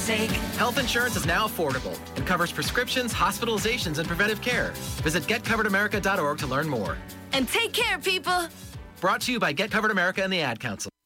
sake. Health insurance is now affordable and covers prescriptions, hospitalizations, and preventive care. Visit getcoveredamerica.org to learn more. And take care, people. Brought to you by Get Covered America and the Ad Council.